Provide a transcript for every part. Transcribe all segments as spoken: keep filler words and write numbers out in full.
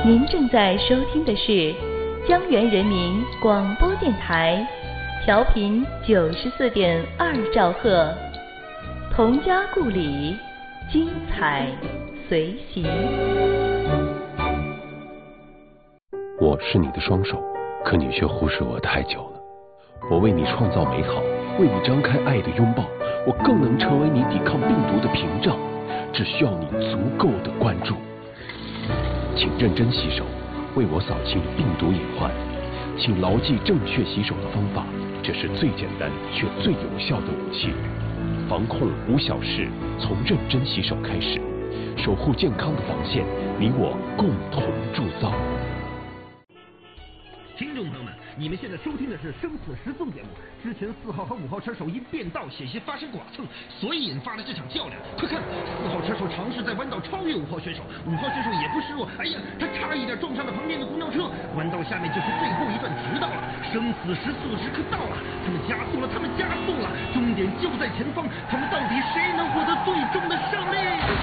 您正在收听的是江源人民广播电台，调频九十四点二兆赫，童家故里，精彩随行。 我是你的双手，可你却忽视我太久了。我为你创造美好，为你张开爱的拥抱，我更能成为你抵抗病毒的屏障，只需要你足够的关注。请认真洗手，为我扫清病毒隐患。请牢记正确洗手的方法，这是最简单却最有效的武器。防控无小事，从认真洗手开始，守护健康的防线，你我共同铸造。 听众朋友们，你们现在收听的是《生死时速》节目。之前四号和五号车手因变道险些发生剐蹭，所以引发了这场较量。快看，四号车手尝试在弯道超越五号选手，五号选手也不示弱，哎呀，他差一点撞上了旁边的公交车。弯道下面就是最后一段直道了，生死时速的时刻到了，他们加速了，他们加速了，终点就在前方，他们到底谁能获得最终的胜利？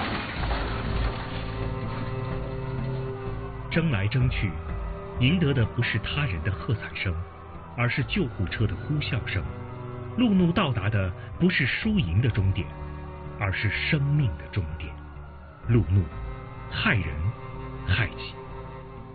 争来争去，赢得的不是他人的喝彩声，而是救护车的呼啸声。路怒到达的不是输赢的终点，而是生命的终点。路怒，害人害己。